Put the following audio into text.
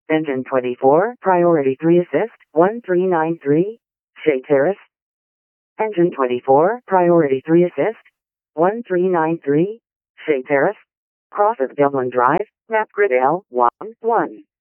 Engine 24, Priority 3 Assist, 1393, Shea Terrace. Engine 24, Priority 3 Assist, 1393, Shea Terrace. Cross of Dublin Drive, Mapgrid L11.